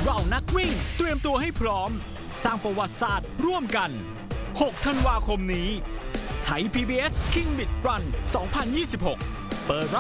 เรานักวิ่งเตรียมตัวให้พร้อมสร้างประวัติศาสตร์ร่วมกัน6 ธันวาคมนี้ไทย PBS King Bit Run 2026เปิด